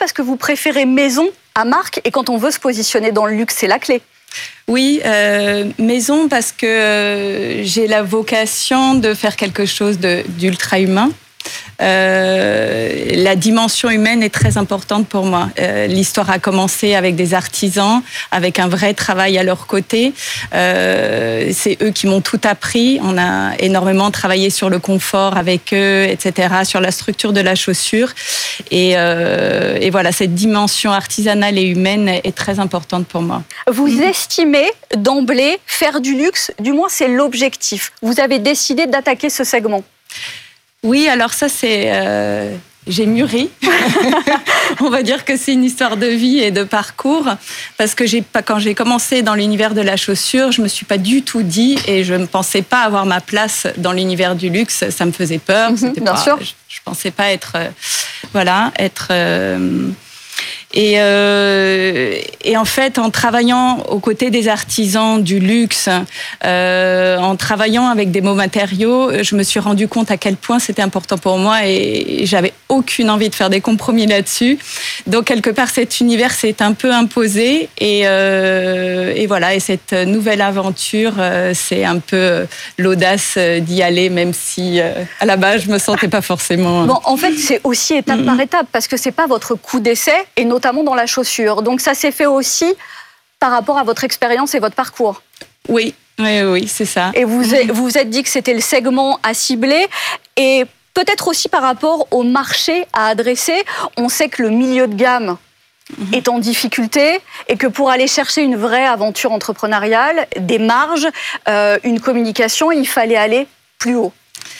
parce que vous préférez maison à marque, et quand on veut se positionner dans le luxe, c'est la clé. Oui, maison parce que j'ai la vocation de faire quelque chose d'ultra humain. La dimension humaine est très importante pour moi. L'histoire a commencé avec des artisans, avec un vrai travail à leur côté. C'est eux qui m'ont tout appris. On a énormément travaillé sur le confort avec eux, etc., sur la structure de la chaussure. Et voilà, cette dimension artisanale et humaine est très importante pour moi. Vous estimez d'emblée faire du luxe, du moins c'est l'objectif. Vous avez décidé d'attaquer ce segment. Oui, alors ça, c'est... j'ai mûri. On va dire que c'est une histoire de vie et de parcours. Parce que quand j'ai commencé dans l'univers de la chaussure, je ne me suis pas du tout dit, et je ne pensais pas avoir ma place dans l'univers du luxe. Ça me faisait peur. Bien sûr. Je ne pensais pas être... Et en fait, en travaillant aux côtés des artisans du luxe, en travaillant avec des beaux matériaux, je me suis rendu compte à quel point c'était important pour moi, et j'avais aucune envie de faire des compromis là-dessus. Donc, quelque part, cet univers s'est un peu imposé, et voilà. Et cette nouvelle aventure, c'est un peu l'audace d'y aller, même si à la base, je me sentais pas forcément... Bon, en fait, c'est aussi étape par étape, parce que c'est pas votre coup d'essai, et notamment dans la chaussure. Donc ça s'est fait aussi par rapport à votre expérience et votre parcours. Oui, c'est ça. Et vous vous êtes dit que c'était le segment à cibler, et peut-être aussi par rapport au marché à adresser. On sait que le milieu de gamme est en difficulté, et que pour aller chercher une vraie aventure entrepreneuriale, des marges, une communication, il fallait aller plus haut.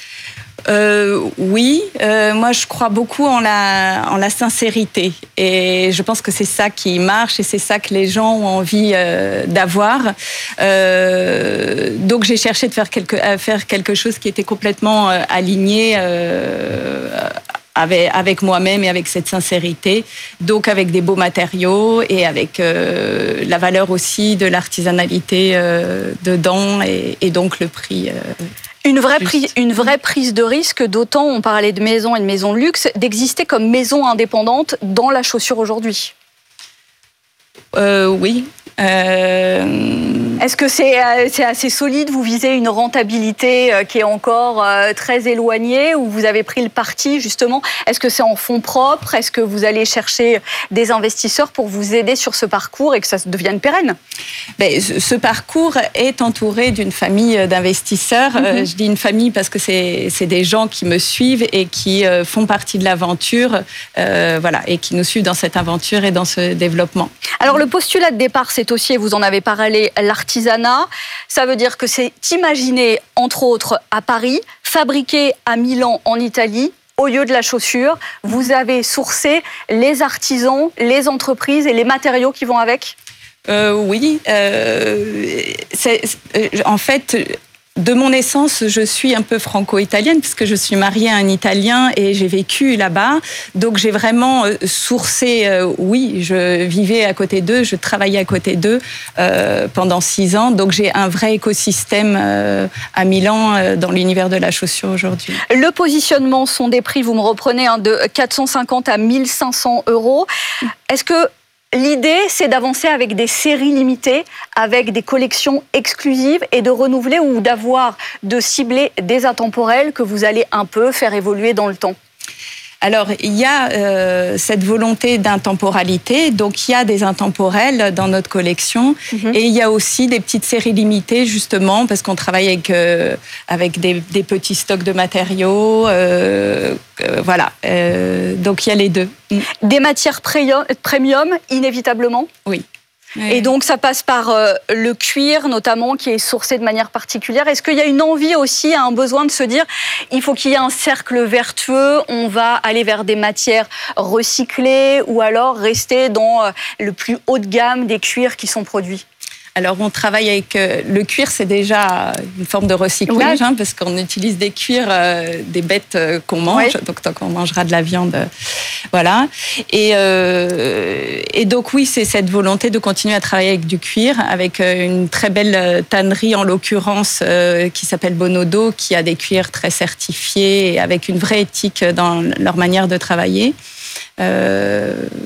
Oui, moi je crois beaucoup en la sincérité, et je pense que c'est ça qui marche, et c'est ça que les gens ont envie d'avoir. Donc j'ai cherché à faire quelque chose qui était complètement aligné avec moi-même et avec cette sincérité, donc avec des beaux matériaux et avec la valeur aussi de l'artisanalité dedans, et donc le prix. Une vraie prise de risque, d'autant, on parlait de maison et de maison de luxe, d'exister comme maison indépendante dans la chaussure aujourd'hui. Oui. Est-ce que c'est assez solide? Vous visez une rentabilité qui est encore très éloignée, ou vous avez pris le parti justement? Est-ce que c'est en fonds propres? Est-ce que vous allez chercher des investisseurs pour vous aider sur ce parcours et que ça devienne pérenne? Ce parcours est entouré d'une famille d'investisseurs. Je dis une famille parce que c'est des gens qui me suivent et qui font partie de l'aventure, voilà, et qui nous suivent dans cette aventure et dans ce développement. Alors le postulat de départ, c'est aussi, et vous en avez parlé, l'artisanat. Ça veut dire que c'est imaginer, entre autres, à Paris, fabriqué à Milan, en Italie. Au lieu de la chaussure, vous avez sourcé les artisans, les entreprises et les matériaux qui vont avec? Oui. En fait, de mon essence, je suis un peu franco-italienne, puisque je suis mariée à un Italien et j'ai vécu là-bas. Donc j'ai vraiment sourcé, oui, je vivais à côté d'eux, je travaillais à côté d'eux pendant 6 ans. Donc j'ai un vrai écosystème à Milan dans l'univers de la chaussure aujourd'hui. Le positionnement sont des prix, vous me reprenez, de 450 à 1500 €. Est-ce que l'idée, c'est d'avancer avec des séries limitées, avec des collections exclusives, et de renouveler, ou de cibler des intemporels que vous allez un peu faire évoluer dans le temps? Alors, il y a cette volonté d'intemporalité, donc il y a des intemporels dans notre collection, et il y a aussi des petites séries limitées, justement, parce qu'on travaille avec des petits stocks de matériaux, voilà. Donc il y a les deux. Des matières premium, inévitablement? Oui. Et donc, ça passe par le cuir, notamment, qui est sourcé de manière particulière. Est-ce qu'il y a une envie aussi, un besoin de se dire, il faut qu'il y ait un cercle vertueux, on va aller vers des matières recyclées, ou alors rester dans le plus haut de gamme des cuirs qui sont produits? Alors, on travaille avec le cuir, c'est déjà une forme de recyclage, oui. Parce qu'on utilise des cuirs des bêtes qu'on mange, donc tant qu'on mangera de la viande, voilà. Et donc oui, c'est cette volonté de continuer à travailler avec du cuir, avec une très belle tannerie en l'occurrence qui s'appelle Bonodo, qui a des cuirs très certifiés et avec une vraie éthique dans leur manière de travailler.